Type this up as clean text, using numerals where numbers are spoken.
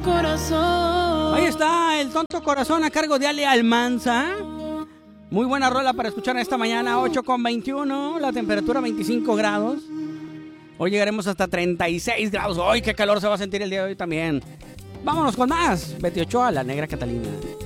Corazón. Ahí está el tonto corazón a cargo de Ale Almanza. Muy buena rola para escuchar esta mañana, 8:21, la temperatura 25 grados. Hoy llegaremos hasta 36 grados. ¡Ay, qué calor se va a sentir el día de hoy también! Vámonos con más. Betty Ochoa, la Negra Catalina.